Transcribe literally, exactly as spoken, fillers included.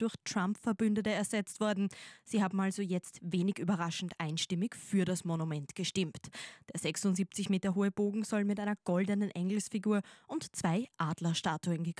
durch Trump-Verbündete ersetzt worden. Sie haben also jetzt wenig überraschend einstimmig für das Monument gestimmt. Der sechsundsiebzig Meter hohe Bogen soll mit einer goldenen Engelsfigur und zwei Adlerstatuen gekrönt